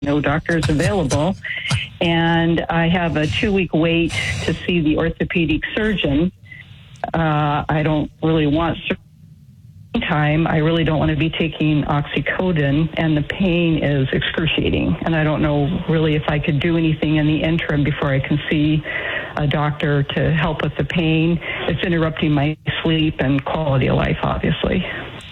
no doctors available. And I have a 2-week wait to see the orthopedic surgeon. I don't really want time. I really don't want to be taking oxycodone, and the pain is excruciating. And I don't know really if I could do anything in the interim before I can see a doctor to help with the pain. It's interrupting my sleep and quality of life, obviously.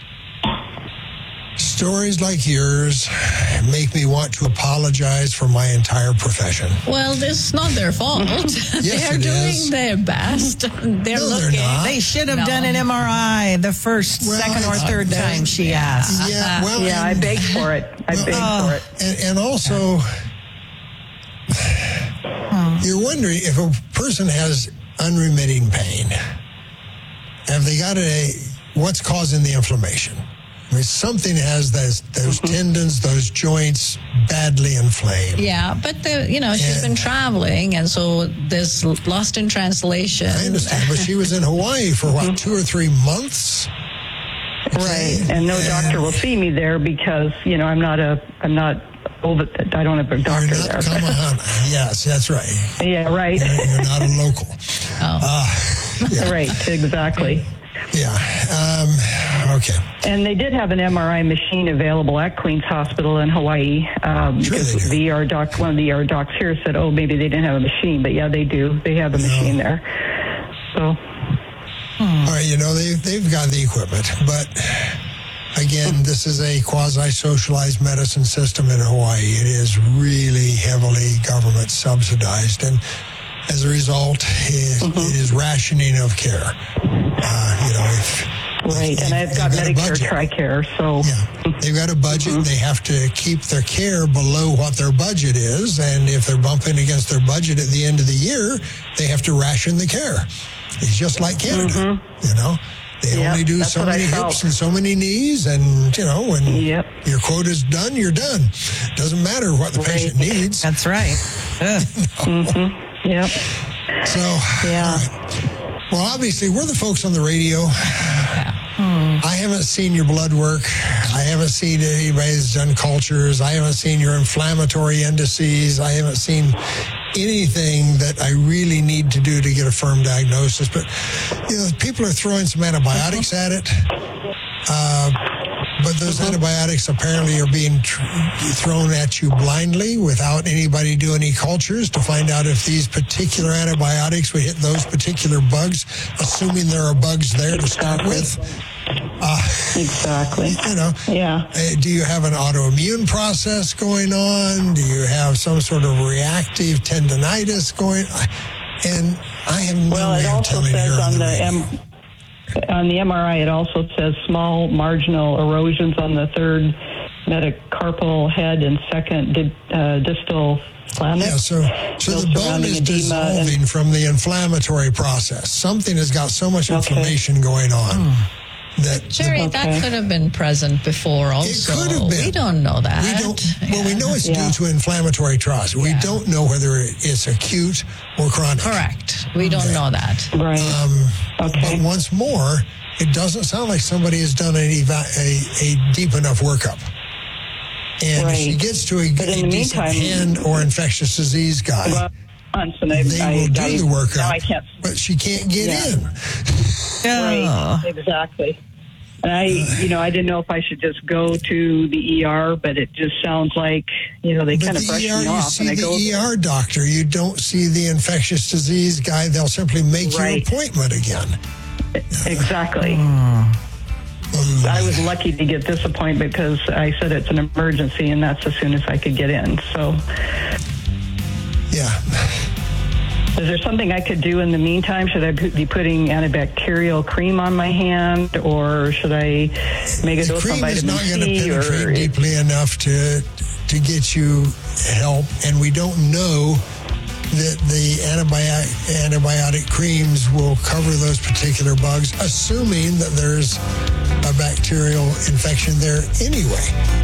Stories like yours make me want to apologize for my entire profession. Well, it's not their fault. Yes, they're doing their best. They're looking. They should have done an MRI the first, second, or third time she asked. Yeah, well, I begged for it. I begged for it. And also, you're wondering if a person has unremitting pain, have they got what's causing the inflammation? I mean, something has those tendons, those joints badly inflamed. Yeah, but she's been traveling, and so there's lost in translation. I understand, but she was in Hawaii for 2 or 3 months. Right, and no doctor will see me there because I don't have a doctor there. Yes, that's right. Yeah, right. You're not a local. Yeah. Right, exactly. Yeah. Okay. And they did have an MRI machine available at Queen's Hospital in Hawaii. Because one of the ER docs here said, maybe they didn't have a machine, but yeah, they do. They have a machine there. So. All right, they've got the equipment, but again, this is a quasi-socialized medicine system in Hawaii. It is really heavily government subsidized, and as a result, it is rationing of care. Right, and I've got Medicare TRICARE, so... Yeah, they've got a budget. They have to keep their care below what their budget is, and if they're bumping against their budget at the end of the year, they have to ration the care. It's just like Canada, They only do so many hips and so many knees, and, when your quota's done, you're done. Doesn't matter what the patient needs. That's right. Yep. So, all right. Well, obviously, we're the folks on the radio. I haven't seen your blood work. I haven't seen anybody that's done cultures. I haven't seen your inflammatory indices. I haven't seen anything that I really need to do to get a firm diagnosis. But, people are throwing some antibiotics at it. But those antibiotics apparently are being thrown at you blindly without anybody doing any cultures to find out if these particular antibiotics would hit those particular bugs, assuming there are bugs there to start with. Exactly. Do you have an autoimmune process going on? Do you have some sort of reactive tendinitis going on? And I have no way of telling you. On the MRI, it also says small marginal erosions on the third metacarpal head and second distal phalanx. Yeah, so the bone is dissolving from the inflammatory process. Something has got so much inflammation going on. Jerry, that could have been present before also. It could have been. We don't know that. We know it's due to inflammatory process. We don't know whether it's acute or chronic. Correct. We don't know that. Right. But once more, it doesn't sound like somebody has done a deep enough workup. And if she gets to a decent hand or infectious disease guy, they will do the workup, but she can't get in. Right, exactly. And I didn't know if I should just go to the ER, but it just sounds like, they kind of brush me off. You see the ER doctor. You don't see the infectious disease guy. They'll simply make your appointment again. Exactly. I was lucky to get this appointment because I said it's an emergency, and that's as soon as I could get in. So, yeah. Is there something I could do in the meantime? Should I be putting antibacterial cream on my hand, or should I make a dose of vitamin C? The cream is not going to penetrate deeply enough to get you help, and we don't know that the antibiotic creams will cover those particular bugs, assuming that there's a bacterial infection there anyway.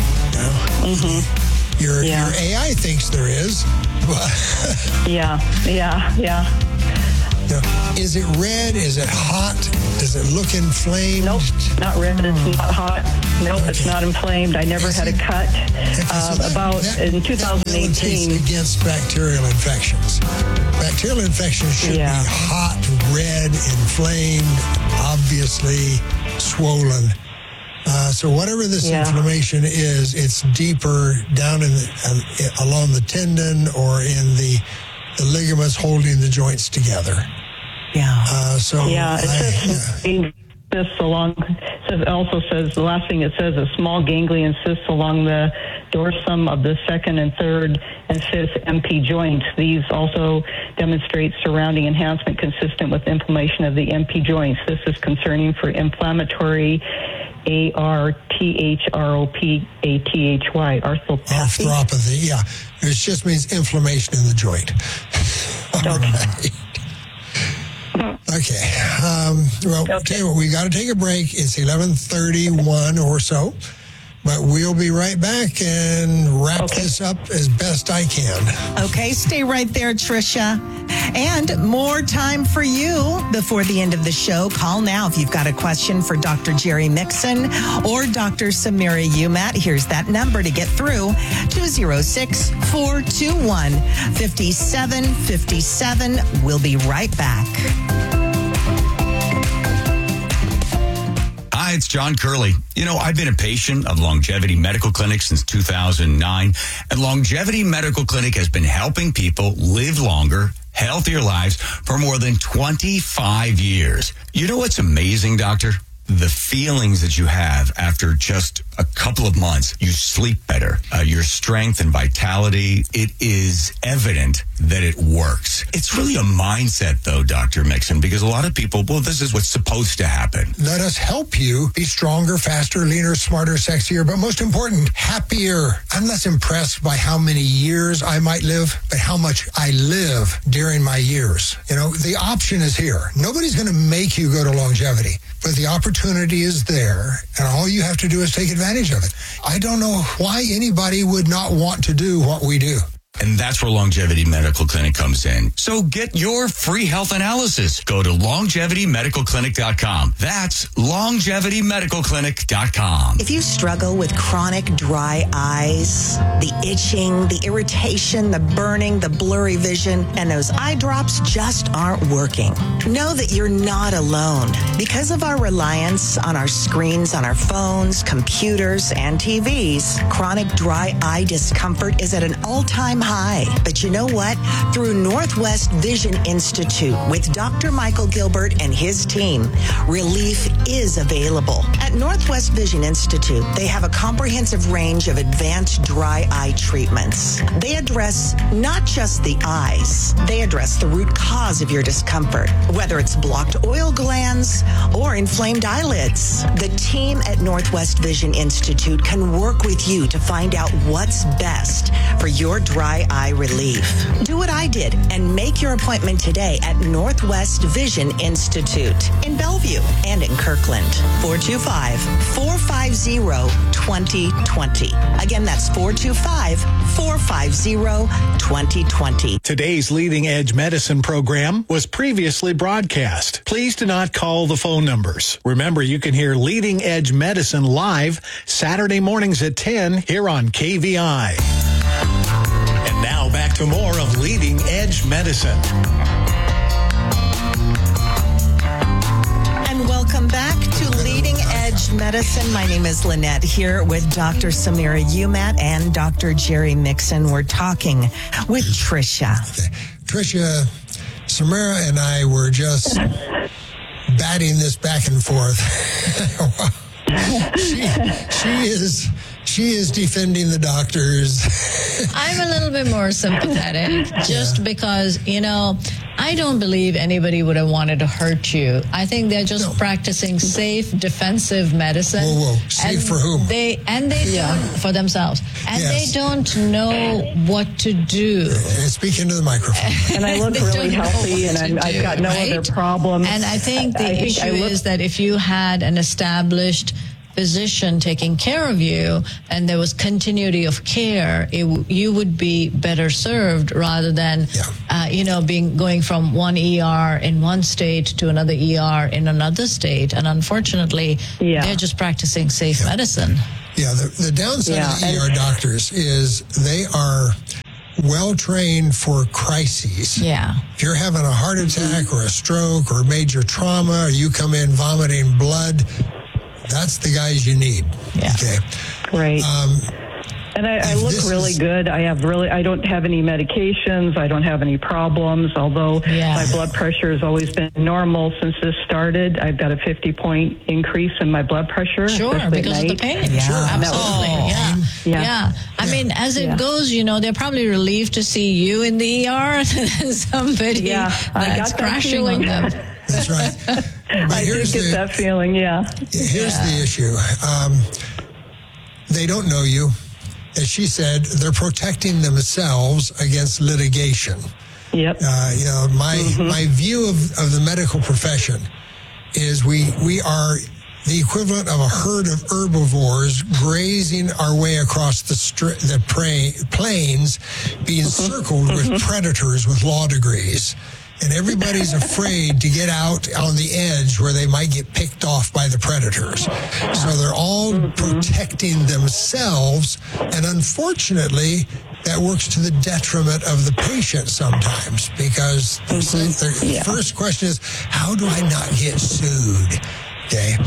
Your AI thinks there is. Yeah. Is it red? Is it hot? Does it look inflamed? Nope, not red. It's not hot. Nope, it's not inflamed. I never had a cut. In 2018. Against bacterial infections. Bacterial infections should be hot, red, inflamed, obviously swollen. So whatever this inflammation is, it's deeper down along the tendon or in the ligaments holding the joints together. It also says the last thing it says a small ganglion cysts along the dorsum of the second and third and fifth MP joints. These also demonstrate surrounding enhancement consistent with inflammation of the MP joints. This is concerning for inflammatory arthropathy. Arthropathy, yeah. It just means inflammation in the joint. Okay. We got to take a break. It's 11:31 or so. But we'll be right back and wrap this up as best I can. Okay, stay right there, Tricia. And more time for you before the end of the show. Call now if you've got a question for Dr. Jerry Mixon or Dr. Samira Umat. Here's that number to get through, 206-421-5757. We'll be right back. Hi, it's John Curley. I've been a patient of Longevity Medical Clinic since 2009, and Longevity Medical Clinic has been helping people live longer, healthier lives for more than 25 years. You know what's amazing, Doctor? The feelings that you have after just a couple of months. You sleep better. Your strength and vitality, it is evident that it works. It's really a mindset, though, Dr. Mixon, because a lot of people, this is what's supposed to happen. Let us help you be stronger, faster, leaner, smarter, sexier, but most important, happier. I'm less impressed by how many years I might live, but how much I live during my years. The option is here. Nobody's going to make you go to longevity, but the opportunity is there, and all you have to do is take advantage of it. I don't know why anybody would not want to do what we do. And that's where Longevity Medical Clinic comes in. So get your free health analysis. Go to longevitymedicalclinic.com. That's longevitymedicalclinic.com. If you struggle with chronic dry eyes, the itching, the irritation, the burning, the blurry vision, and those eye drops just aren't working, know that you're not alone. Because of our reliance on our screens, on our phones, computers, and TVs, chronic dry eye discomfort is at an all-time high. But you know what? Through Northwest Vision Institute with Dr. Michael Gilbert and his team, relief is available. At Northwest Vision Institute, they have a comprehensive range of advanced dry eye treatments. They address not just the eyes, they address the root cause of your discomfort, whether it's blocked oil glands or inflamed eyelids. The team at Northwest Vision Institute can work with you to find out what's best for your dry eye relief. Do what I did and make your appointment today at Northwest Vision Institute in Bellevue and in Kirkland. 425-450-2020. Again, that's 425-450-2020. Today's Leading Edge Medicine program was previously broadcast. Please do not call the phone numbers. Remember, you can hear Leading Edge Medicine live Saturday mornings at 10 here on KVI. And now back to more of Leading Edge Medicine. And welcome back to Leading Edge Medicine. My name is Lynette here with Dr. Samira Umat and Dr. Jerry Mixon. We're talking with Tricia. Okay. Tricia, Samira and I were just batting this back and forth. She is defending the doctors. I'm a little bit more sympathetic just because, I don't believe anybody would have wanted to hurt you. I think they're just practicing safe, defensive medicine. Whoa. Safe for whom? They don't, for themselves. And they don't know what to do. Speak into the microphone. And I look really healthy, and I've got no other problems. And I think the issue is that if you had an established physician taking care of you and there was continuity of care, you would be better served rather than, going from one ER in one state to another ER in another state. And unfortunately, they're just practicing safe medicine. Yeah, the downside of the ER doctors is they are well-trained for crises. Yeah. If you're having a heart attack or a stroke or major trauma, or you come in vomiting blood, that's the guys you need. Yeah. Okay. Right. And I look really good. I don't have any medications. I don't have any problems, although my blood pressure has always been normal since this started. I've got a 50-point increase in my blood pressure. Sure, because of the pain. Yeah. Sure, absolutely. Yeah. I mean, as it goes, they're probably relieved to see you in the ER than somebody that's crashing on them. That's right. I did get that feeling, Here's the issue. They don't know you. As she said, they're protecting themselves against litigation. Yep. My view of the medical profession is we are the equivalent of a herd of herbivores grazing our way across the plains, being circled with predators with law degrees. And everybody's afraid to get out on the edge where they might get picked off by the predators. So they're all protecting themselves. And unfortunately, that works to the detriment of the patient sometimes, because the first question is, how do I not get sued? Okay.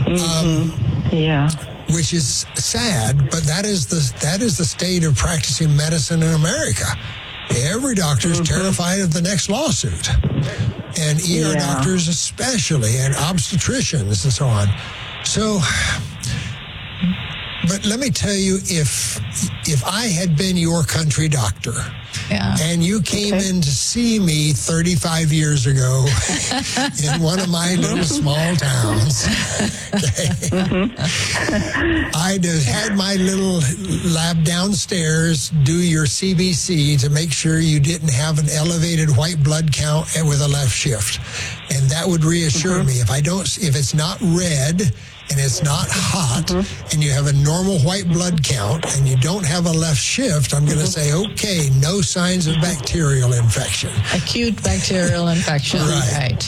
Which is sad, but that is the state of practicing medicine in America. Every doctor is terrified of the next lawsuit, and ER doctors especially, and obstetricians and so on. So, but let me tell you, if I had been your country doctor, and you came in to see me 35 years ago in one of my little small towns, I'd have had my little lab downstairs do your CBC to make sure you didn't have an elevated white blood count with a left shift. And that would reassure me. If it's not red and it's not hot, and you have a normal white blood count, and you don't have a left shift, I'm going to say, okay, no signs of bacterial infection. Acute bacterial infection. Right.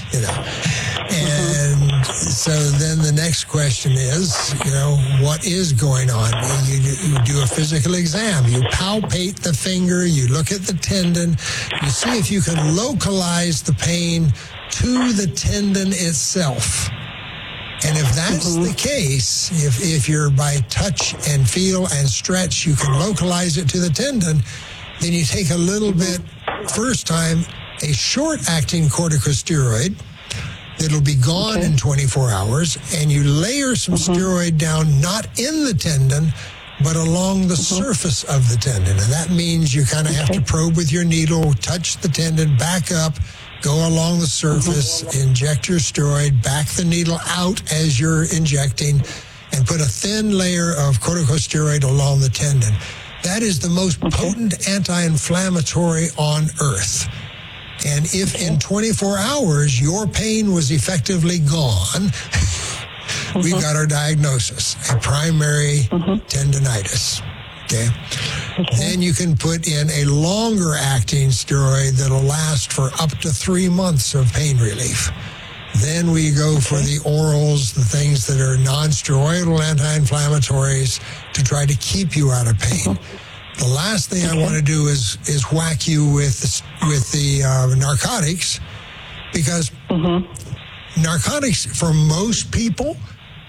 And so then the next question is, what is going on? You do a physical exam. You palpate the finger. You look at the tendon. You see if you can localize the pain to the tendon itself. And if that's the case, if you're by touch and feel and stretch, you can localize it to the tendon, then you take a little bit, first time, a short-acting corticosteroid that'll be gone in 24 hours, and you layer some steroid down, not in the tendon, but along the surface of the tendon. And that means you kind of have to probe with your needle, touch the tendon, back up, go along the surface, inject your steroid, back the needle out as you're injecting, and put a thin layer of corticosteroid along the tendon. That is the most potent anti-inflammatory on earth. And if in 24 hours your pain was effectively gone, we've got our diagnosis, a primary tendinitis. Okay. Then you can put in a longer acting steroid that'll last for up to 3 months of pain relief. Then we go for the orals, the things that are non-steroidal anti-inflammatories to try to keep you out of pain. The last thing I want to do is whack you with the narcotics, because narcotics for most people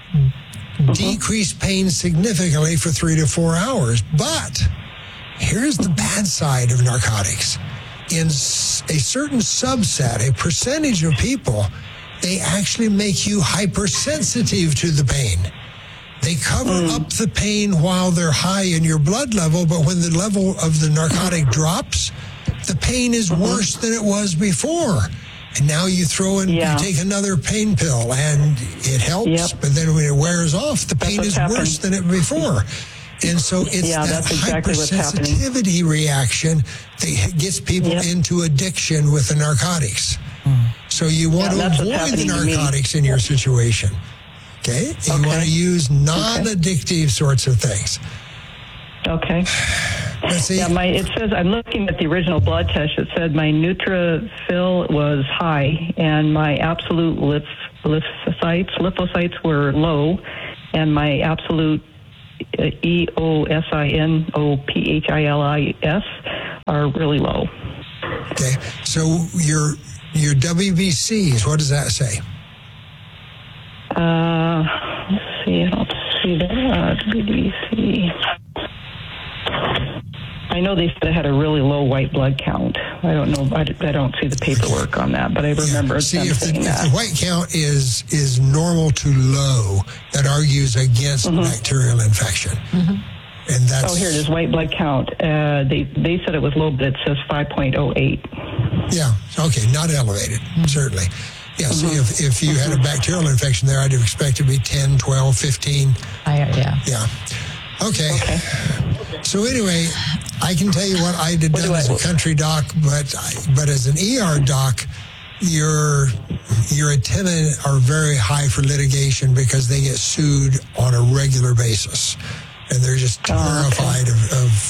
decrease pain significantly for 3 to 4 hours. But here's the bad side of narcotics. In a certain subset, a percentage of people, they actually make you hypersensitive to the pain. They cover up the pain while they're high in your blood level, but when the level of the narcotic drops, the pain is worse than it was before. And now you throw in, you take another pain pill, and it helps, but then when it wears off, the pain is worse than it before. And so it's that hypersensitivity reaction that gets people into addiction with the narcotics. So you want to avoid the narcotics in your situation. Okay? You want to use non-addictive sorts of things. Okay. Let's see. Yeah, it says, I'm looking at the original blood test. It said my neutrophil was high and my absolute lymphocytes were low, and my absolute eosinophils are really low. Okay. So your WBCs, what does that say? Let's see. I don't see that. WBC. I know they said I had a really low white blood count. I don't know. I don't see the paperwork on that, but I remember them saying that. If the white count is normal to low, that argues against bacterial infection. And that's, here it is, white blood count. They said it was low, but it says 5.08. Yeah, okay, not elevated, certainly. Yeah, so if you had a bacterial infection there, I'd expect it to be 10, 12, 15. Higher, yeah. Yeah. Okay. So anyway, I can tell you what I did done as a country doc, but as an ER doc, your attendants are very high for litigation because they get sued on a regular basis, and they're just terrified of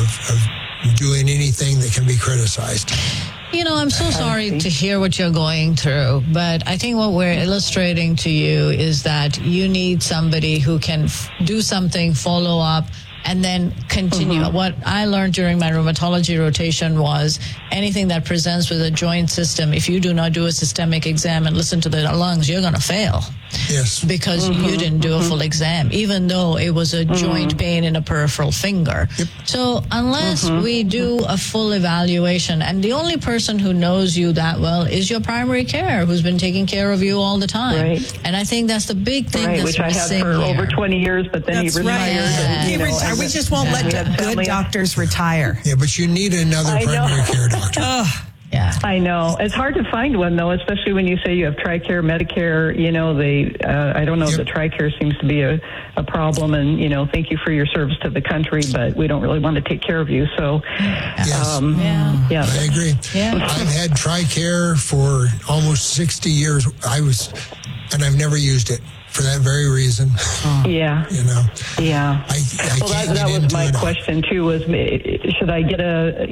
doing anything that can be criticized. I'm so sorry to hear what you're going through, but I think what we're illustrating to you is that you need somebody who can do something, follow up, and then continue. What I learned during my rheumatology rotation was anything that presents with a joint system, if you do not do a systemic exam and listen to the lungs, you're going to fail. Yes. Because you didn't do a full exam, even though it was a joint pain in a peripheral finger. Yep. So unless we do a full evaluation, and the only person who knows you that well is your primary care, who's been taking care of you all the time. Right. And I think that's the big thing that's which I had missing for here. over 20 years, but then he retired. We just won't let good doctors retire. Yeah, but you need another primary care doctor. Yeah, I know. It's hard to find one, though, especially when you say you have TRICARE, Medicare. I don't know if the TRICARE seems to be a problem, and, thank you for your service to the country, but we don't really want to take care of you. So, yes. Yeah. I agree. Yeah. I've had TRICARE for almost 60 years. And I've never used it for that very reason. Yeah. Yeah. I that was my question too, was should I get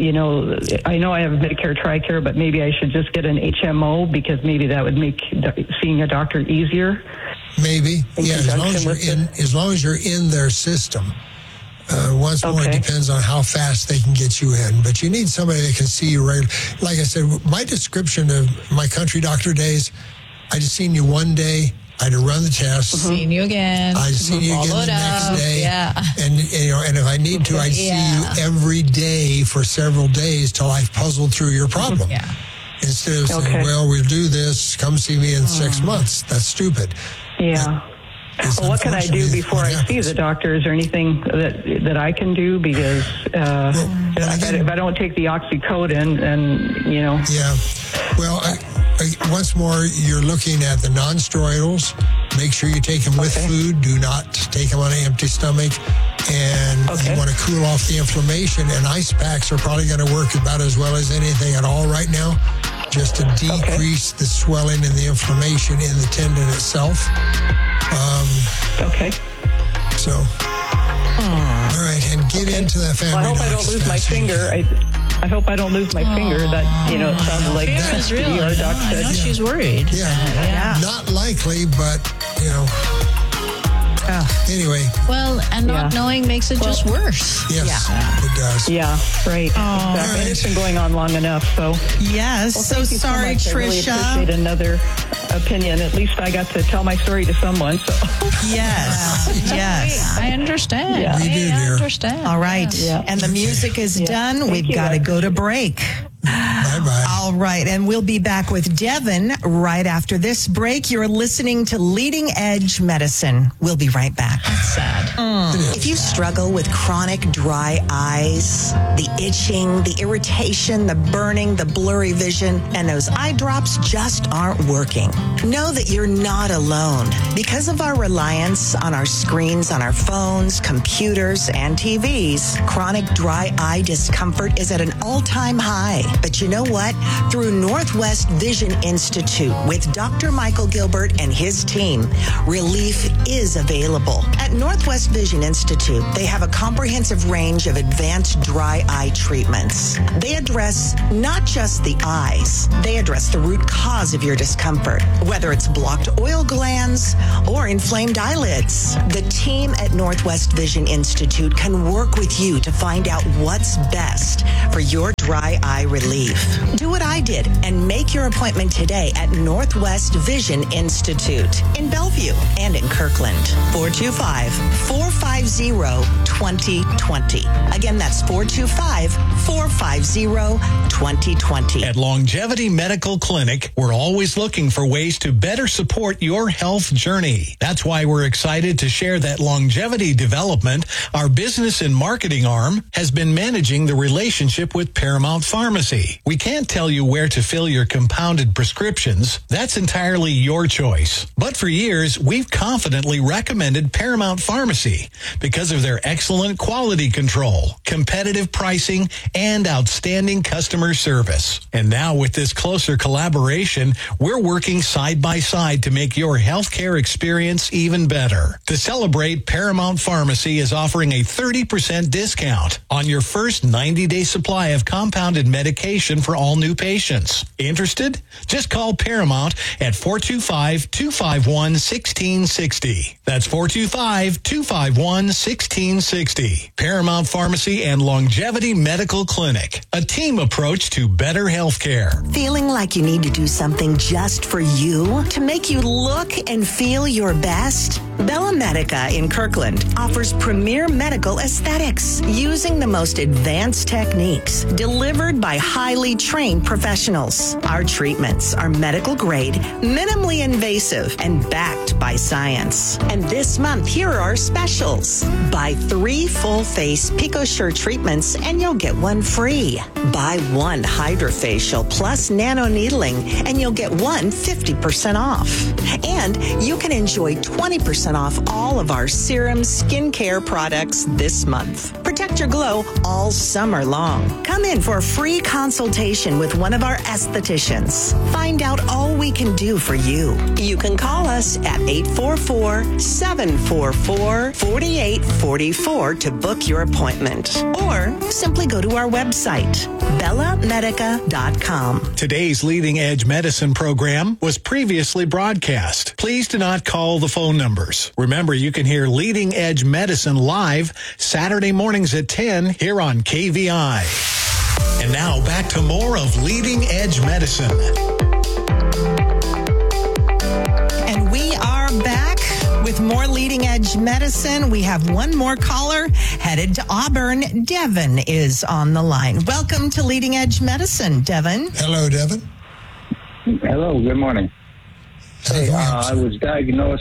I know I have Medicare TRICARE, but maybe I should just get an HMO because maybe that would make seeing a doctor easier. Maybe. Yeah, as long as you're in their system. Once more, it depends on how fast they can get you in. But you need somebody that can see you regularly. Like I said, my description of my country doctor days, I just seen you one day. I'd run the test. Seen you again. I'd seen you again the next day. Yeah. And if I need to, I'd see you every day for several days till I've puzzled through your problem. Yeah. Instead of saying, well, we'll do this, come see me in 6 months. That's stupid. Yeah. Well, what can I do before I see the doctor? Is there anything that I can do? Because if I don't take the oxycodone, then, Yeah. Well, once more, you're looking at the non-steroidals. Make sure you take them with food. Do not take them on an empty stomach. And you want to cool off the inflammation. And ice packs are probably going to work about as well as anything at all right now, just to decrease the swelling and the inflammation in the tendon itself. So, all right, and get into that family. Well, I hope I don't lose my finger. I hope I don't lose my finger. That it sounded like Fear is real. our doc said. I know she's worried. Yeah. Not likely, but anyway. Well, and not knowing makes it just worse. Yes, it does. Yeah, right. Exactly. And it's been going on long enough. So yes. Well, so sorry, so much. Tricia. I really appreciate another opinion. At least I got to tell my story to someone. So yes. I understand. Yeah. We do, I dear. understand. All right. Yeah. And the music is done. We've got to go to break. Bye-bye. All right. And we'll be back with Devin right after this break. You're listening to Leading Edge Medicine. We'll be right back. That's sad. If you struggle with chronic dry eyes, the itching, the irritation, the burning, the blurry vision, and those eye drops just aren't working, know that you're not alone. Because of our reliance on our screens, on our phones, computers, and TVs, chronic dry eye discomfort is at an all-time high. But you know what? Through Northwest Vision Institute with Dr. Michael Gilbert and his team, relief is available. At Northwest Vision Institute, they have a comprehensive range of advanced dry eye treatments. They address not just the eyes, they address the root cause of your discomfort, whether it's blocked oil glands or inflamed eyelids. The team at Northwest Vision Institute can work with you to find out what's best for your dry eye relief. Do what I did and make your appointment today at Northwest Vision Institute in Bellevue and in Kirkland. 425-450-2020. Again, that's 425-450-2020. At Longevity Medical Clinic, we're always looking for ways to better support your health journey. That's why we're excited to share that Longevity Development, our business and marketing arm, has been managing the relationship with Paramount Pharmacy. We can't tell you where to fill your compounded prescriptions. That's entirely your choice. But for years, we've confidently recommended Paramount Pharmacy because of their excellent quality control, competitive pricing, and outstanding customer service. And now with this closer collaboration, we're working side by side to make your healthcare experience even better. To celebrate, Paramount Pharmacy is offering a 30% discount on your first 90-day supply of compounded medication for all new patients. Interested? Just call Paramount at 425-251-1660. That's 425-251-1660. Paramount Pharmacy and Longevity Medical Clinic. A team approach to better healthcare. Feeling like you need to do something just for you to make you look and feel your best? Bella Medica in Kirkland offers premier medical aesthetics using the most advanced techniques delivered by highly trained professionals. Our treatments are medical grade, minimally invasive, and backed by science. And this month, here are our specials. Buy 3 full-face PicoSure treatments and you'll get 1 free. Buy 1 HydraFacial plus nano needling and you'll get 1 50% off. And you can enjoy 20% off all of our serum skincare products this month. Protect your glow all summer long. Come in for a free consultation with one of our estheticians. Find out all we can do for you. You can call us at 844-744-4844 to book your appointment. Or simply go to our website, bellamedica.com. Today's Leading Edge Medicine program was previously broadcast. Please do not call the phone numbers. Remember, you can hear Leading Edge Medicine live Saturday mornings at 10 here on KVI. And now back to more of Leading Edge Medicine. And we are back with more Leading Edge Medicine. We have one more caller headed to Auburn. Devin is on the line. Welcome to Leading Edge Medicine, Devin. Hello, Devin. Hello, good morning. Hey, I was diagnosed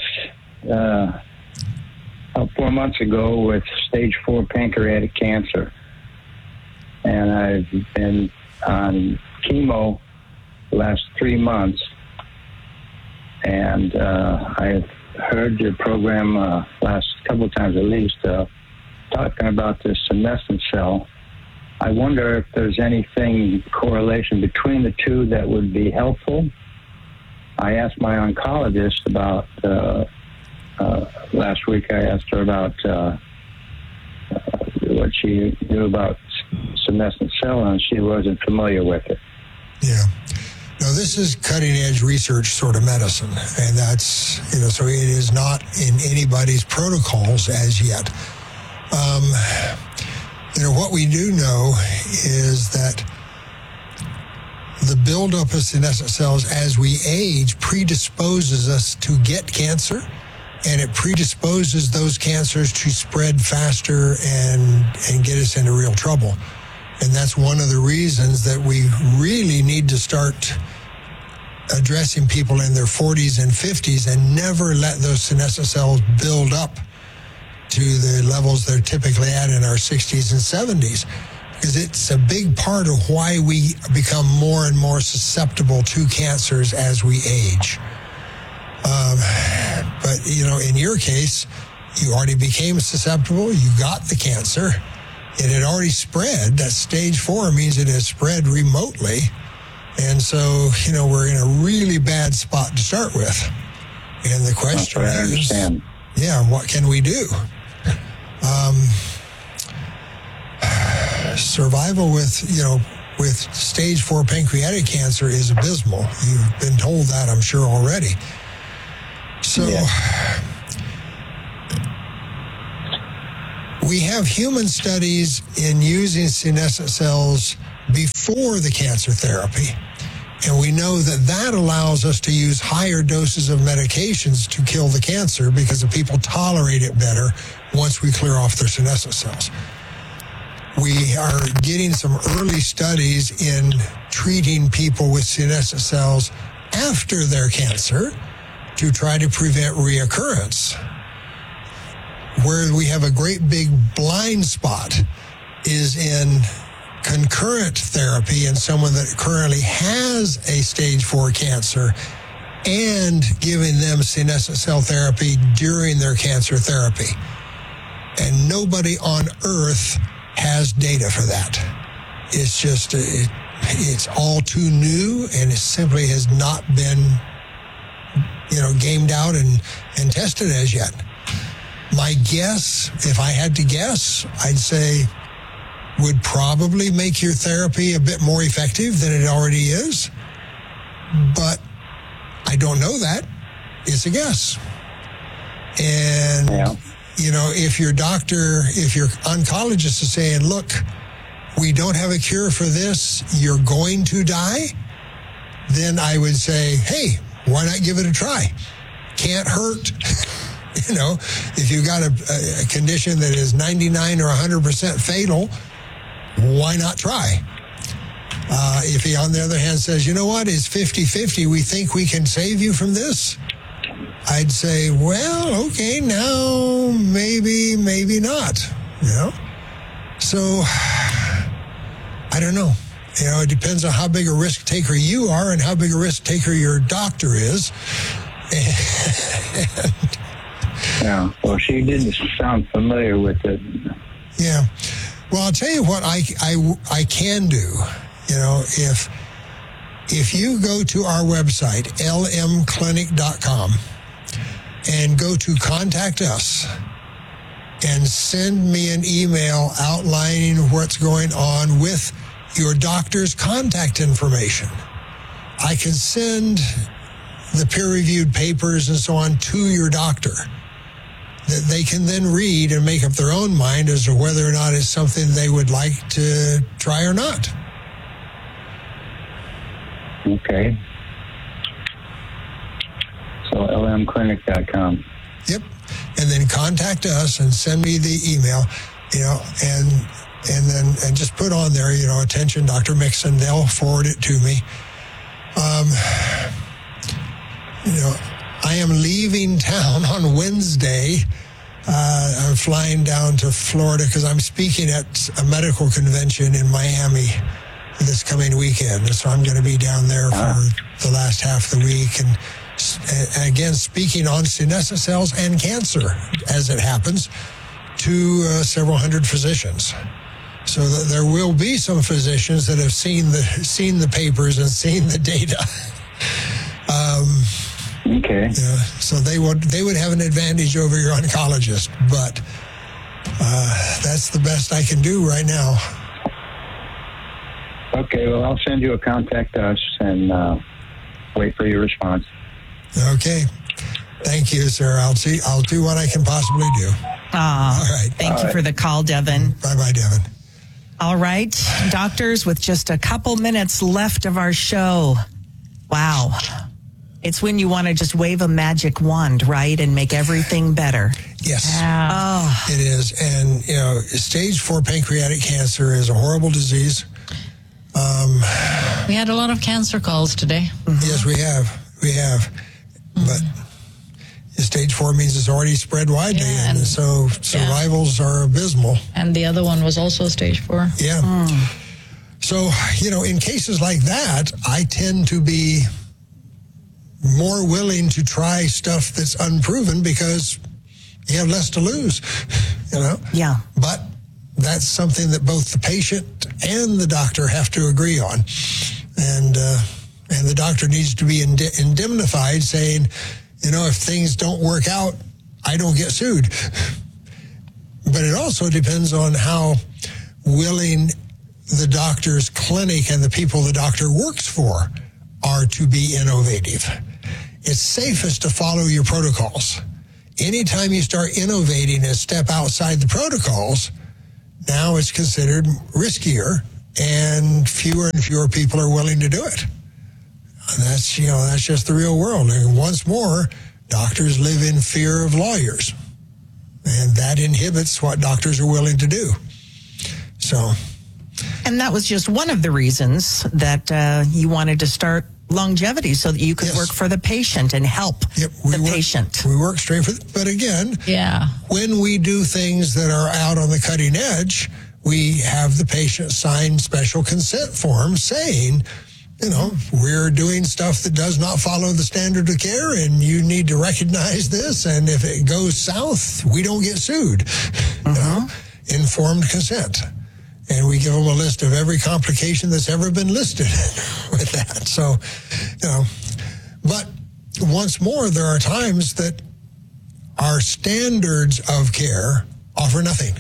about 4 months ago with stage 4 pancreatic cancer. And I've been on chemo the last 3 months. And I've heard your program last couple of times at least talking about this senescent cell. I wonder if there's anything correlation between the two that would be helpful. I asked my oncologist about last week. I asked her about what she knew about senescent cell, and she wasn't familiar with it. Yeah. No, this is cutting-edge research sort of medicine, and that's, so it is not in anybody's protocols as yet. What we do know is that the buildup of senescent cells as we age predisposes us to get cancer, and it predisposes those cancers to spread faster and get us into real trouble. And that's one of the reasons that we really need to start addressing people in their 40s and 50s and never let those senescent cells build up to the levels they're typically at in our 60s and 70s. Because it's a big part of why we become more and more susceptible to cancers as we age. But, in your case, you already became susceptible. You got the cancer. it had already spread. That stage 4 means it has spread remotely. And so, we're in a really bad spot to start with. And the question is, what can we do? Survival with stage 4 pancreatic cancer is abysmal. You've been told that, I'm sure, already. So we have human studies in using senescent cells before the cancer therapy. And we know that allows us to use higher doses of medications to kill the cancer because the people tolerate it better once we clear off their senescent cells. We are getting some early studies in treating people with senescent cells after their cancer to try to prevent reoccurrence. Where we have a great big blind spot is in concurrent therapy in someone that currently has a stage 4 cancer and giving them senescent cell therapy during their cancer therapy. And nobody on earth has data for that. It's just, it's all too new, and it simply has not been, gamed out and tested as yet. My guess, if I had to guess, I'd say would probably make your therapy a bit more effective than it already is. But I don't know that. It's a guess. And, if your oncologist is saying, look, we don't have a cure for this, you're going to die, then I would say, hey, why not give it a try? Can't hurt. If you've got a condition that is 99 or 100% fatal, why not try? If he, on the other hand, says, it's 50-50, we think we can save you from this, I'd say, well, okay, now maybe not, So, I don't know. It depends on how big a risk taker you are and how big a risk taker your doctor is. Yeah, well, she didn't sound familiar with it. Yeah. Well, I'll tell you what I can do. If you go to our website, lmclinic.com, and go to Contact Us and send me an email outlining what's going on with your doctor's contact information, I can send the peer-reviewed papers and so on to your doctor that they can then read and make up their own mind as to whether or not it's something they would like to try or not. Okay. So lmclinic.com. Yep. And then contact us and send me the email, and just put on there, attention, Dr. Mixon. They'll forward it to me. I am leaving town on Wednesday. I'm flying down to Florida because I'm speaking at a medical convention in Miami this coming weekend. So I'm going to be down there for the last half of the week. And again, speaking on senescent cells and cancer, as it happens, to several hundred physicians. So that there will be some physicians that have seen the papers and seen the data. Okay. So they would have an advantage over your oncologist, but that's the best I can do right now. Okay. Well, I'll send you a Contact Us and wait for your response. Okay. Thank you, sir. I'll do what I can possibly do. All right. Thank you for the call, Devin. Bye-bye, Devin. All right, doctors, with just a couple minutes left of our show. Wow. It's when you want to just wave a magic wand, right, and make everything better. Yes. Oh. It is. And, stage 4 pancreatic cancer is a horrible disease. We had a lot of cancer calls today. Mm-hmm. Yes, we have. But stage 4 means it's already spread widely, and so survivals are abysmal. And the other one was also stage 4. Yeah. So, in cases like that, I tend to be more willing to try stuff that's unproven because you have less to lose, Yeah. But that's something that both the patient and the doctor have to agree on. And the doctor needs to be indemnified, saying, if things don't work out, I don't get sued. But it also depends on how willing the doctor's clinic and the people the doctor works for are to be innovative. It's safest to follow your protocols. Anytime you start innovating and step outside the protocols, now it's considered riskier, and fewer people are willing to do it. And that's just the real world. And once more, doctors live in fear of lawyers, and that inhibits what doctors are willing to do. So, and that was just one of the reasons that you wanted to start longevity, so that you could work for the patient and help the patient. We work straight for but again, when we do things that are out on the cutting edge, we have the patient sign special consent forms saying, we're doing stuff that does not follow the standard of care, and you need to recognize this, and if it goes south, we don't get sued. Informed consent. And we give them a list of every complication that's ever been listed with that. So, but once more, there are times that our standards of care offer nothing.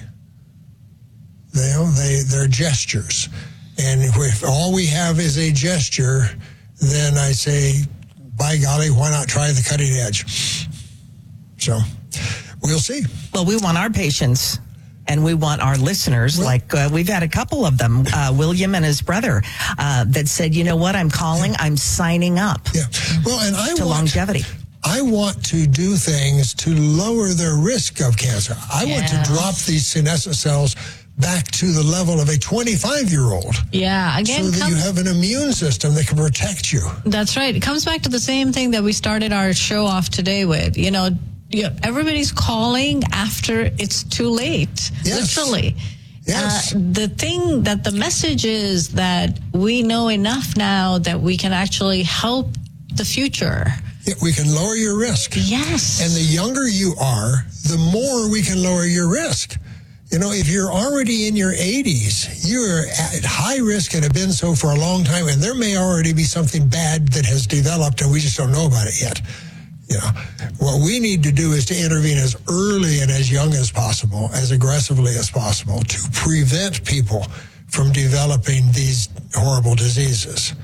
They're gestures. And if all we have is a gesture, then I say, by golly, why not try the cutting edge? So we'll see. Well, we want our patients, and we want our listeners, we've had a couple of them, William and his brother, that said, you know what, I'm calling, I'm signing up to longevity. I want to do things to lower their risk of cancer. I want to drop these senescent cells back to the level of a 25-year-old. Yeah, again, so that you have an immune system that can protect you. That's right. It comes back to the same thing that we started our show off today with. Everybody's calling after it's too late, literally. Yes. The message is that we know enough now that we can actually help the future. Yeah, we can lower your risk. Yes. And the younger you are, the more we can lower your risk. If you're already in your 80s, you're at high risk and have been so for a long time, and there may already be something bad that has developed and we just don't know about it yet. What we need to do is to intervene as early and as young as possible, as aggressively as possible, to prevent people from developing these horrible diseases.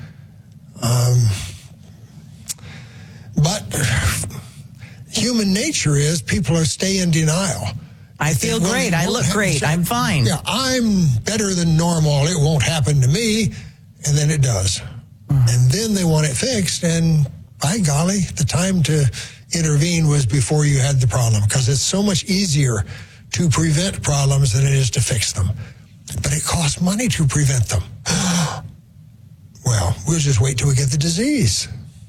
But human nature is people stay in denial. I feel great. I look great. I'm fine. Yeah, I'm better than normal. It won't happen to me. And then it does. And then they want it fixed. And by golly, the time to intervene was before you had the problem, because it's so much easier to prevent problems than it is to fix them. But it costs money to prevent them. Well, we'll just wait till we get the disease.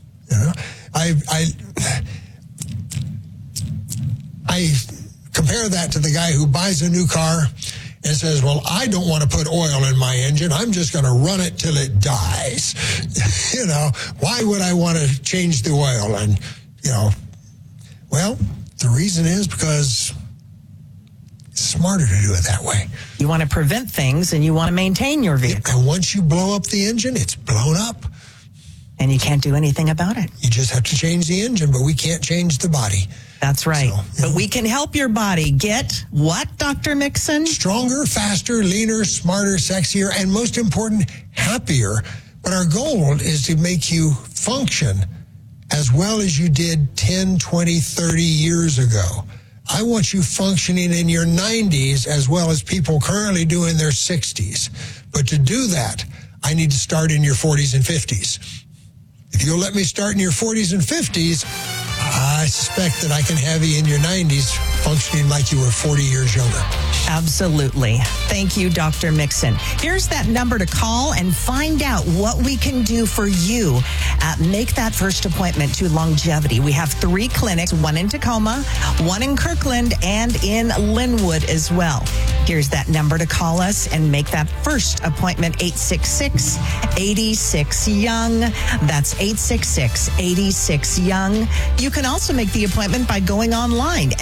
I compare that to the guy who buys a new car and says, well, I don't want to put oil in my engine. I'm just going to run it till it dies. Why would I want to change the oil? And, well, the reason is because it's smarter to do it that way. You want to prevent things and you want to maintain your vehicle. And once you blow up the engine, it's blown up. And you can't do anything about it. You just have to change the engine, but we can't change the body. That's right. But we can help your body get what, Dr. Mixon? Stronger, faster, leaner, smarter, sexier, and most important, happier. But our goal is to make you function as well as you did 10, 20, 30 years ago. I want you functioning in your 90s as well as people currently do in their 60s. But to do that, I need to start in your 40s and 50s. If you'll let me start in your 40s and 50s, I suspect that I can have you in your 90s functioning like you were 40 years younger. Absolutely. Thank you, Dr. Mixon. Here's that number to call and find out what we can do for you. Make that first appointment to Longevity. We have 3 clinics, one in Tacoma, one in Kirkland, and in Linwood as well. Here's that number to call us and make that first appointment, 866-86-YOUNG. That's 866-86-YOUNG. You can also make the appointment by going online, lmcare.com.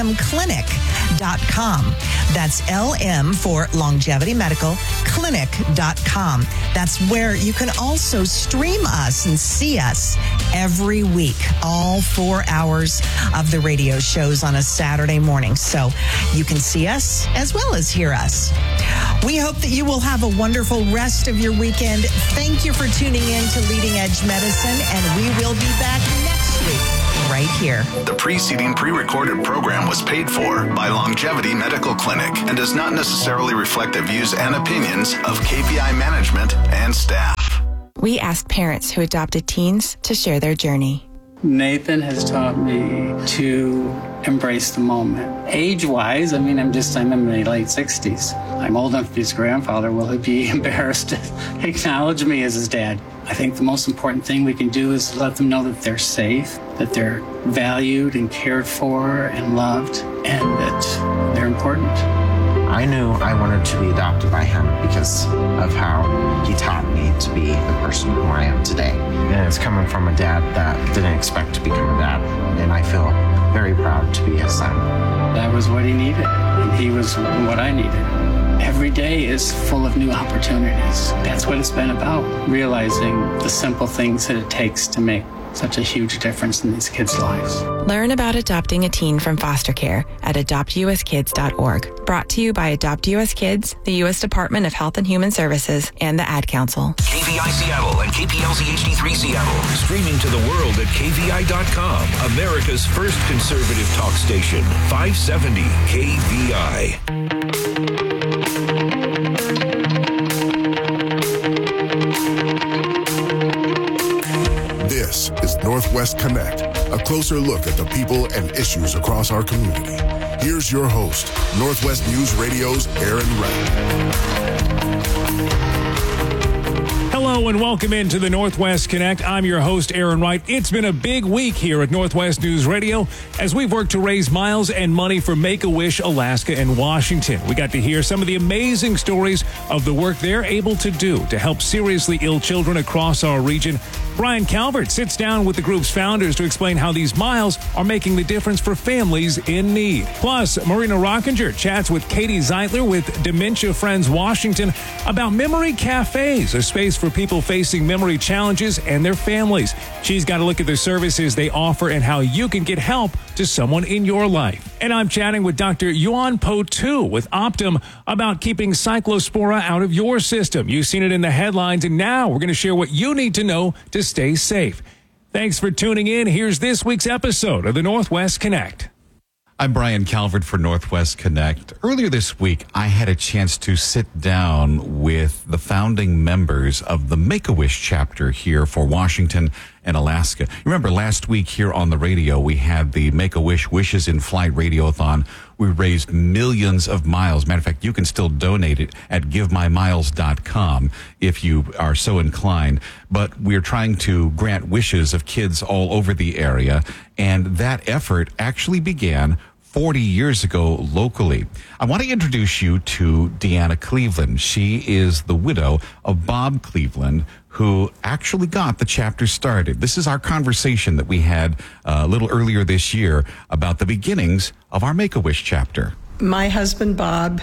lmclinic.com. That's LM for Longevity Medical Clinic.com. That's where you can also stream us and see us every week, all 4 hours of the radio shows on a Saturday morning. So you can see us as well as hear us. We hope that you will have a wonderful rest of your weekend. Thank you for tuning in to Leading Edge Medicine, and we will be back next week right here. The preceding pre-recorded program was paid for by Longevity Medical Clinic and does not necessarily reflect the views and opinions of KVI management and staff. We ask parents who adopted teens to share their journey. Nathan has taught me to embrace the moment. Age-wise, I'm in my late 60s. I'm old enough to be his grandfather. Will he be embarrassed to acknowledge me as his dad? I think the most important thing we can do is let them know that they're safe, that they're valued and cared for and loved, and that they're important. I knew I wanted to be adopted by him because of how he taught me to be the person who I am today. And it's coming from a dad that didn't expect to become a dad, and I feel very proud to be his son. That was what he needed, and he was what I needed. Every day is full of new opportunities. That's what it's been about, realizing the simple things that it takes to make such a huge difference in these kids' lives. Learn about adopting a teen from foster care at adoptuskids.org. Brought to you by Adopt US Kids, the U.S. Department of Health and Human Services, and the Ad Council. KVI Seattle and KPLZ HD3 Seattle. Streaming to the world at KVI.com. America's first conservative talk station. 570 KVI. This is Northwest Connect, a closer look at the people and issues across our community. Here's your host, Northwest News Radio's Aaron Wright. Hello and welcome into the Northwest Connect. I'm your host, Aaron Wright. It's been a big week here at Northwest News Radio as we've worked to raise miles and money for Make-A-Wish, Alaska, and Washington. We got to hear some of the amazing stories of the work they're able to do to help seriously ill children across our region. Brian Calvert sits down with the group's founders to explain how these miles are making the difference for families in need. Plus, Marina Rockinger chats with Katie Zeitler with Dementia Friends Washington about memory cafes, a space for people facing memory challenges and their families. She's got a look at the services they offer and how you can get help to someone in your life. And I'm chatting with Dr. Yuan Po Tu with Optum about keeping cyclospora out of your system. You've seen it in the headlines, and now we're going to share what you need to know to stay safe. Thanks for tuning in. Here's this week's episode of the Northwest Connect. I'm Brian Calvert for Northwest Connect. Earlier this week, I had a chance to sit down with the founding members of the Make-A-Wish chapter here for Washington and Alaska. Remember, last week here on the radio, we had the Make-A-Wish Wishes in Flight Radiothon. We raised millions of miles. Matter of fact, you can still donate it at givemymiles.com if you are so inclined. But we're trying to grant wishes of kids all over the area, and that effort actually began 40 years ago locally. I want to introduce you to Deanna Cleveland. She is the widow of Bob Cleveland, who actually got the chapter started. This is our conversation that we had a little earlier this year about the beginnings of our Make-A-Wish chapter. My husband, Bob,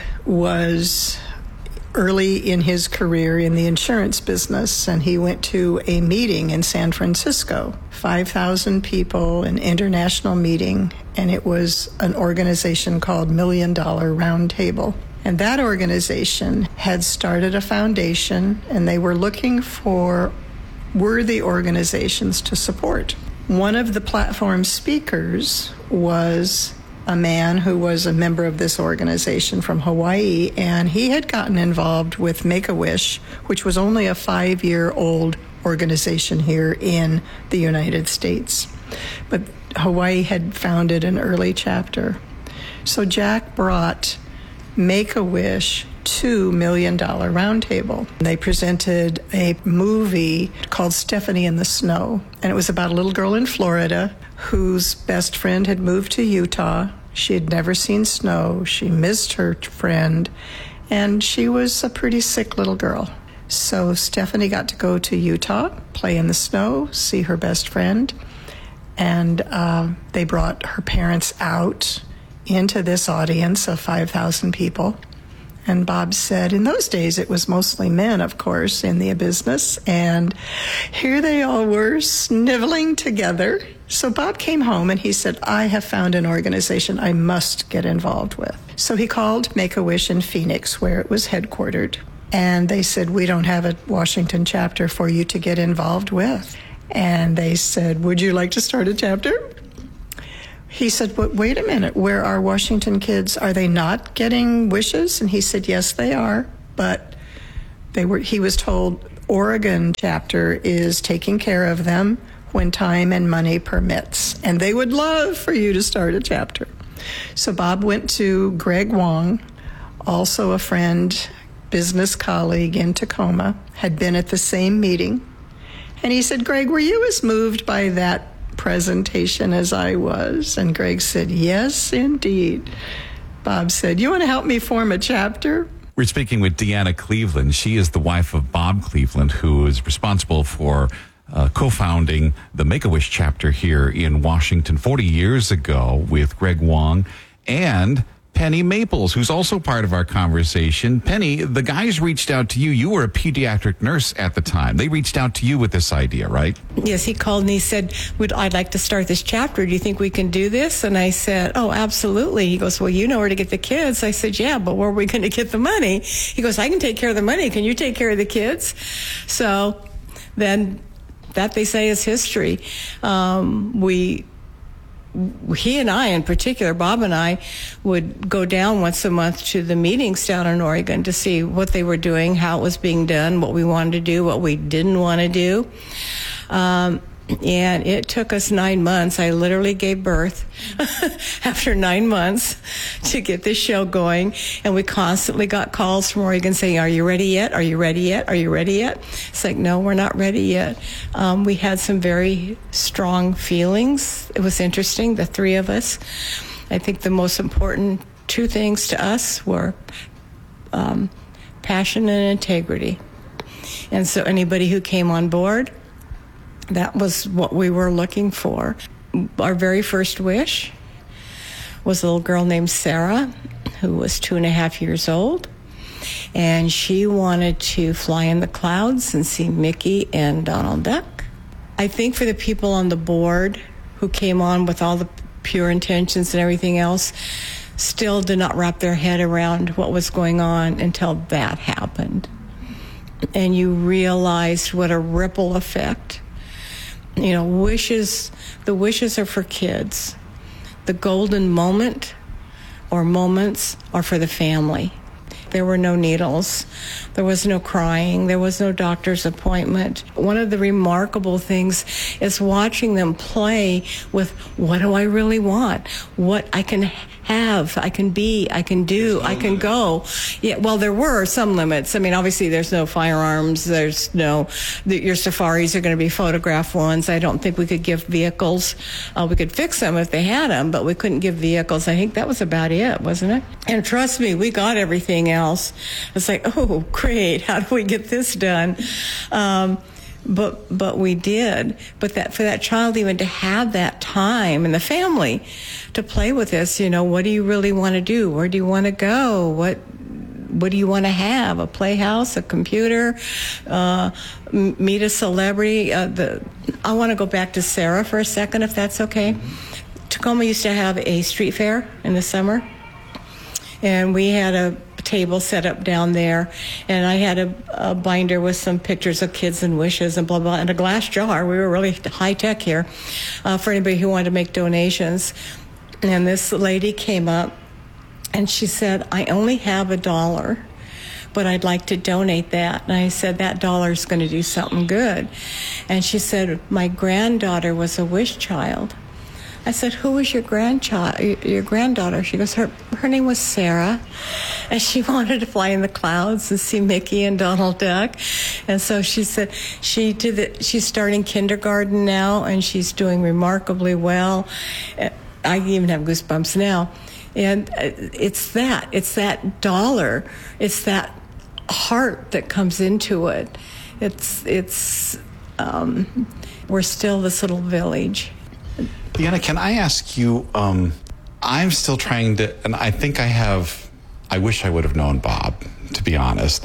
was early in his career in the insurance business, and he went to a meeting in San Francisco, 5,000 people, an international meeting, and it was an organization called $1 Million Round Table. And that organization had started a foundation, and they were looking for worthy organizations to support. One of the platform speakers was a man who was a member of this organization from Hawaii, and he had gotten involved with Make-A-Wish, which was only a 5-year-old organization here in the United States. But Hawaii had founded an early chapter. So Jack brought Make-A-Wish to $1 Million Roundtable. They presented a movie called Stephanie in the Snow, and it was about a little girl in Florida whose best friend had moved to Utah. She had never seen snow. She missed her friend, and she was a pretty sick little girl. So Stephanie got to go to Utah, play in the snow, see her best friend, and they brought her parents out into this audience of 5,000 people. And Bob said, in those days, it was mostly men, of course, in the business. And here they all were sniveling together. So Bob came home and he said, I have found an organization I must get involved with. So he called Make-A-Wish in Phoenix, where it was headquartered. And they said, we don't have a Washington chapter for you to get involved with. And they said, would you like to start a chapter? He said, but wait a minute, where are Washington kids? Are they not getting wishes? And he said, yes, they are. But he was told Oregon chapter is taking care of them when time and money permits. And they would love for you to start a chapter. So Bob went to Greg Wong, also a friend, business colleague in Tacoma, had been at the same meeting. And he said, Greg, were you as moved by that presentation as I was? And Greg said, yes, indeed. Bob said, you want to help me form a chapter? We're speaking with Deanna Cleveland. She is the wife of Bob Cleveland, who is responsible for co-founding the Make-A-Wish chapter here in Washington 40 years ago with Greg Wong and Penny Maples, who's also part of our conversation. Penny, the guys reached out to you. You were a pediatric nurse at the time. They reached out to you with this idea, right? Yes, he called and he said, I'd like to start this chapter. Do you think we can do this? And I said, oh, absolutely. He goes, well, you know where to get the kids. I said, yeah, but where are we going to get the money? He goes, I can take care of the money. Can you take care of the kids? So then that, they say, is history. He and I in particular, Bob and I, would go down once a month to the meetings down in Oregon to see what they were doing, how it was being done, what we wanted to do, what we didn't want to do. And it took us 9 months. I literally gave birth after 9 months to get this show going. And we constantly got calls from Oregon saying, are you ready yet? Are you ready yet? Are you ready yet? It's like, no, we're not ready yet. We had some very strong feelings. It was interesting, the three of us. I think the most important two things to us were passion and integrity. And so anybody who came on board, that was what we were looking for. Our very first wish was a little girl named Sarah, who was 2.5 years old. And she wanted to fly in the clouds and see Mickey and Donald Duck. I think for the people on the board who came on with all the pure intentions and everything else, still did not wrap their head around what was going on until that happened. And you realized what a ripple effect. You know, the wishes are for kids. The golden moment or moments are for the family. There were no needles. There was no crying. There was no doctor's appointment. One of the remarkable things is watching them play with, what do I really want? What I can have, I can be, I can do, I can go. Yeah, well, there were some limits. I mean, obviously there's no firearms. There's no, your safaris are going to be photograph ones. I don't think we could give vehicles. We could fix them if they had them, but we couldn't give vehicles. I think that was about it, wasn't it? And trust me, we got everything else. It's like, oh, great. How do we get this done? But we did. But that for that child even to have that time and the family to play with this, you know, what do you really want to do? Where do you want to go? What do you want to have? A playhouse, a computer, meet a celebrity? I want to go back to Sarah for a second, if that's okay. Tacoma used to have a street fair in the summer, and we had a table set up down there, and I had a binder with some pictures of kids and wishes and blah blah, and a glass jar. We were really high tech here for anybody who wanted to make donations. And this lady came up and she said, I only have $1, but I'd like to donate that. And I said, that $1 is going to do something good. And she said, my granddaughter was a wish child. I said, who was your granddaughter? She goes, her name was Sarah, and she wanted to fly in the clouds and see Mickey and Donald Duck. And so she said she's starting kindergarten now, and she's doing remarkably well. I even have goosebumps now. And it's that $1. It's that heart that comes into it. We're still this little village. Deanna, can I ask you, I'm still trying to, and I think I wish I would have known Bob, to be honest.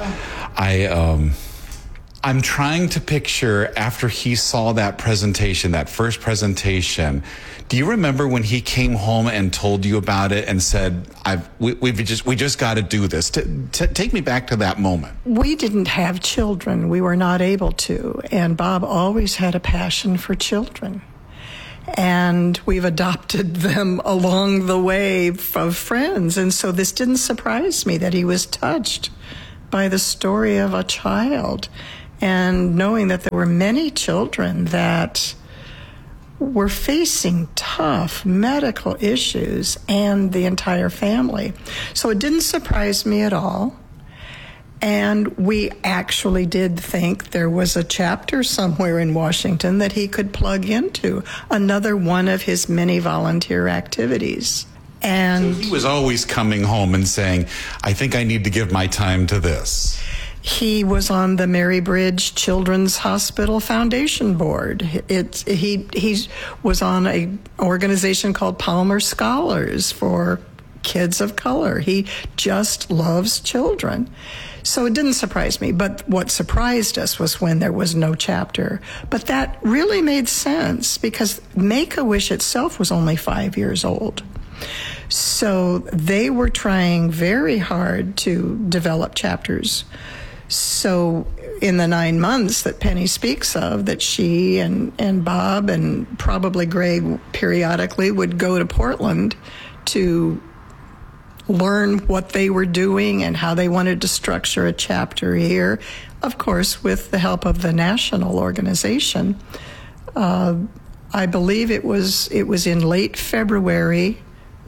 I'm trying to picture after he saw that presentation, that first presentation. Do you remember when he came home and told you about it and said, we just got to do this? Take me back to that moment. We didn't have children. We were not able to. And Bob always had a passion for children. And we've adopted them along the way of friends. And so this didn't surprise me that he was touched by the story of a child, and knowing that there were many children that were facing tough medical issues, and the entire family. So it didn't surprise me at all. And we actually did think there was a chapter somewhere in Washington that he could plug into, another one of his many volunteer activities. And so he was always coming home and saying, I think I need to give my time to this. He was on the Mary Bridge Children's Hospital Foundation Board. He was on an organization called Palmer Scholars for kids of color. He just loves children. So it didn't surprise me. But what surprised us was when there was no chapter. But that really made sense because Make-A-Wish itself was only 5 years old. So they were trying very hard to develop chapters. So in the 9 months that Penny speaks of, that she and Bob and probably Greg periodically would go to Portland to learn what they were doing and how they wanted to structure a chapter here, of course, with the help of the national organization. I believe it was in late February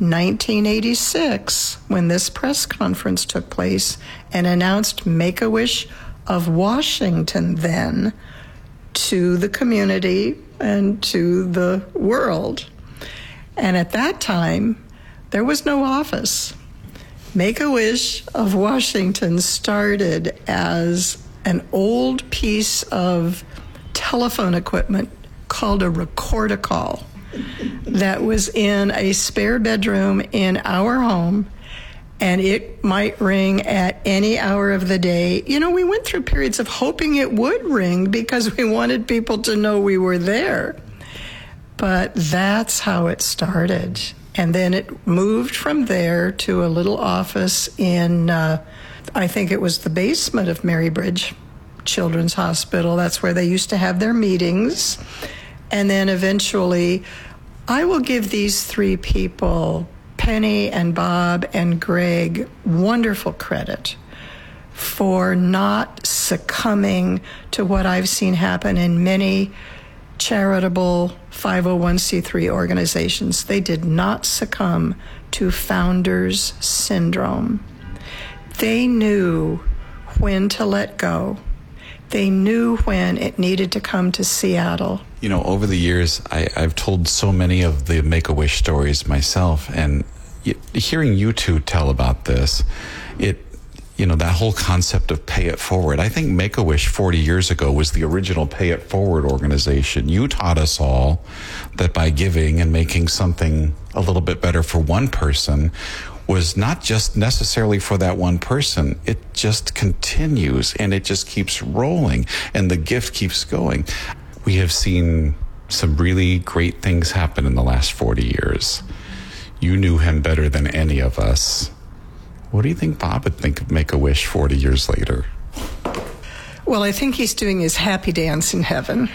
1986 when this press conference took place and announced Make-A-Wish of Washington then to the community and to the world. And at that time, there was no office. Make-A-Wish of Washington started as an old piece of telephone equipment called a record-a-call that was in a spare bedroom in our home, and it might ring at any hour of the day. You know, we went through periods of hoping it would ring because we wanted people to know we were there. But that's how it started. And then it moved from there to a little office in, I think it was the basement of Mary Bridge Children's Hospital. That's where they used to have their meetings. And then eventually, I will give these three people, Penny and Bob and Greg, wonderful credit for not succumbing to what I've seen happen in many charitable 501c3 organizations. They did not succumb to founders syndrome. They knew when to let go. They knew when it needed to come to Seattle. You know, over the years, I've told so many of the Make-A-Wish stories myself, and hearing you two tell about this, that whole concept of pay it forward. I think Make-A-Wish 40 years ago was the original pay it forward organization. You taught us all that by giving and making something a little bit better for one person was not just necessarily for that one person. It just continues and it just keeps rolling and the gift keeps going. We have seen some really great things happen in the last 40 years. You knew him better than any of us. What do you think Bob would think of Make-A-Wish 40 years later? Well, I think he's doing his happy dance in heaven.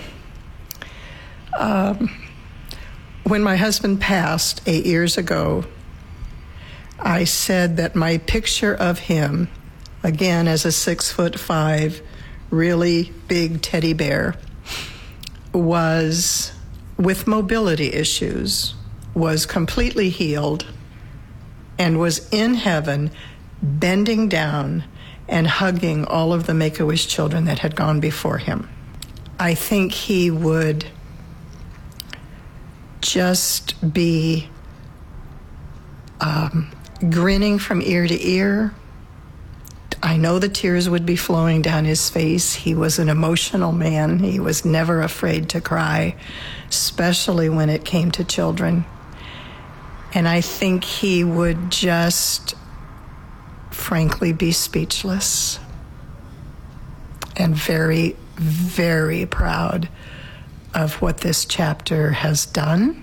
When my husband passed 8 years ago, I said that my picture of him, again as a 6'5", really big teddy bear, was with mobility issues, was completely healed, and was in heaven bending down and hugging all of the Make-A-Wish children that had gone before him. I think he would just be grinning from ear to ear. I know the tears would be flowing down his face. He was an emotional man. He was never afraid to cry, especially when it came to children. And I think he would just, frankly, be speechless and very, very proud of what this chapter has done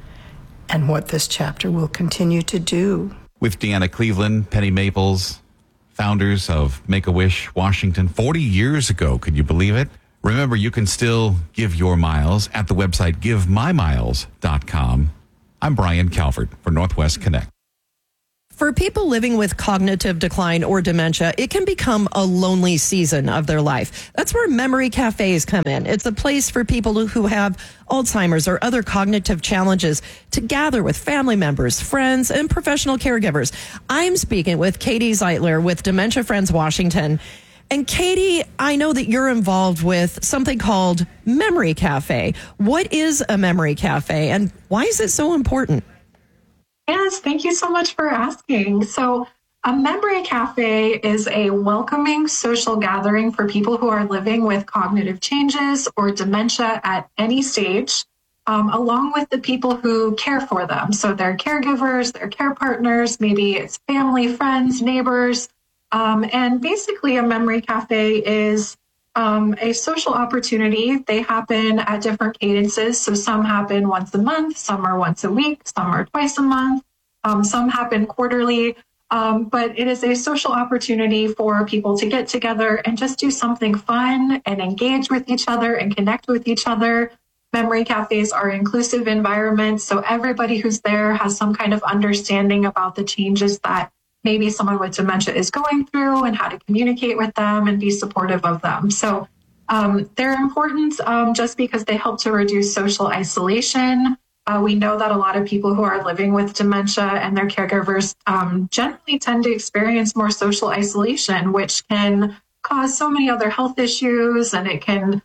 and what this chapter will continue to do. With Deanna Cleveland, Penny Maples, founders of Make-A-Wish Washington 40 years ago. Could you believe it? Remember, you can still give your miles at the website givemymiles.com. I'm Brian Calvert for Northwest Connect. For people living with cognitive decline or dementia, it can become a lonely season of their life. That's where memory cafes come in. It's a place for people who have Alzheimer's or other cognitive challenges to gather with family members, friends, and professional caregivers. I'm speaking with Katie Zeitler with Dementia Friends Washington. And Katie, I know that you're involved with something called Memory Cafe. What is a memory cafe and why is it so important? Yes, thank you so much for asking. So a memory cafe is a welcoming social gathering for people who are living with cognitive changes or dementia at any stage, along with the people who care for them. So their caregivers, their care partners, maybe it's family, friends, neighbors. And basically a memory cafe is a social opportunity. They happen at different cadences. So some happen once a month, some are once a week, some are twice a month, some happen quarterly. But it is a social opportunity for people to get together and just do something fun and engage with each other and connect with each other. Memory cafes are inclusive environments. So everybody who's there has some kind of understanding about the changes that maybe someone with dementia is going through and how to communicate with them and be supportive of them. So they're important just because they help to reduce social isolation. We know that a lot of people who are living with dementia and their caregivers generally tend to experience more social isolation, which can cause so many other health issues, and it can,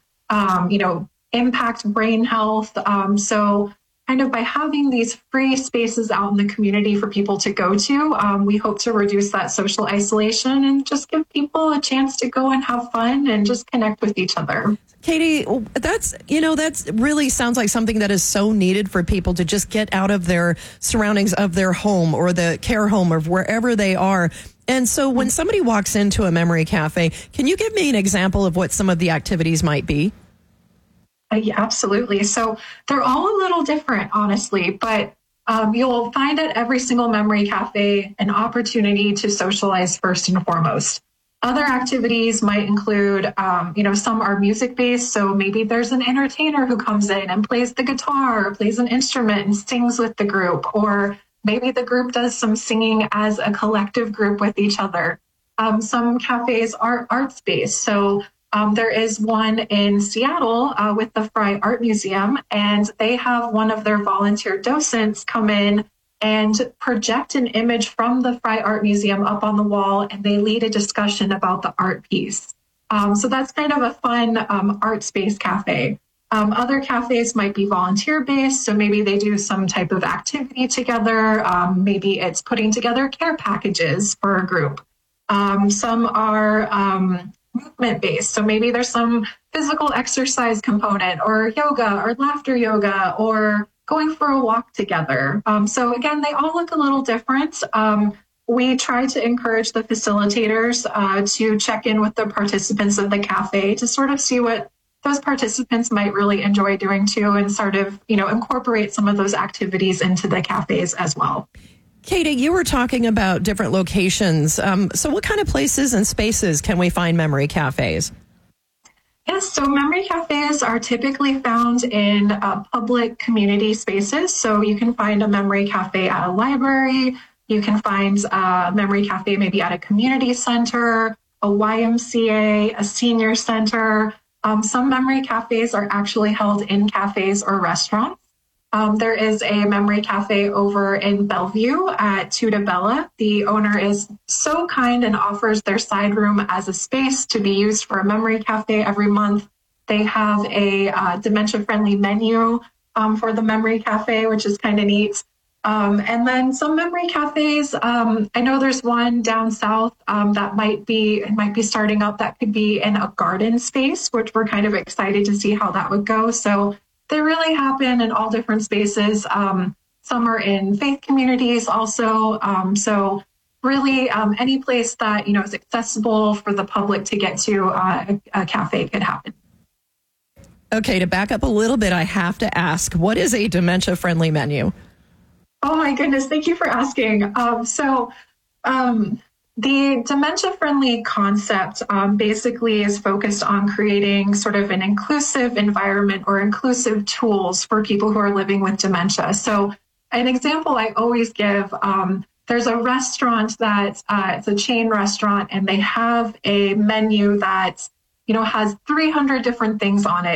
impact brain health. So kind of by having these free spaces out in the community for people to go to, we hope to reduce that social isolation and just give people a chance to go and have fun and just connect with each other. Katie, that's really sounds like something that is so needed for people to just get out of their surroundings of their home or the care home or wherever they are. And so when somebody walks into a memory cafe, can you give me an example of what some of the activities might be? Yeah, absolutely. So they're all a little different, honestly, but you'll find at every single memory cafe an opportunity to socialize first and foremost. Other activities might include, some are music-based, so maybe there's an entertainer who comes in and plays the guitar or plays an instrument and sings with the group, or maybe the group does some singing as a collective group with each other. Some cafes are arts-based, so there is one in Seattle with the Frye Art Museum, and they have one of their volunteer docents come in and project an image from the Frye Art Museum up on the wall, and they lead a discussion about the art piece. So that's kind of a fun art-based cafe. Other cafes might be volunteer-based, so maybe they do some type of activity together. Maybe it's putting together care packages for a group. Some are movement-based, so maybe there's some physical exercise component, or yoga, or laughter yoga, or going for a walk together. So again, they all look a little different. We try to encourage the facilitators to check in with the participants of the cafe to sort of see what those participants might really enjoy doing too, and sort of, incorporate some of those activities into the cafes as well. Katie, you were talking about different locations. So what kind of places and spaces can we find memory cafes? Yes, so memory cafes are typically found in public community spaces. So you can find a memory cafe at a library. You can find a memory cafe maybe at a community center, a YMCA, a senior center. Some memory cafes are actually held in cafes or restaurants. There is a memory cafe over in Bellevue at Tuda Bella. The owner is so kind and offers their side room as a space to be used for a memory cafe every month. They have a dementia-friendly menu for the memory cafe, which is kind of neat. And then some memory cafes, I know there's one down south that might be starting up that could be in a garden space, which we're kind of excited to see how that would go. So they really happen in all different spaces. Some Some are in faith communities also. So really, any place that, is accessible for the public to get to, a cafe could happen. Okay, to back up a little bit, I have to ask, what is a dementia-friendly menu? Oh my goodness, thank you for asking. The dementia-friendly concept basically is focused on creating sort of an inclusive environment or inclusive tools for people who are living with dementia. So an example I always give, there's a restaurant that it's a chain restaurant, and they have a menu that has 300 different things on it.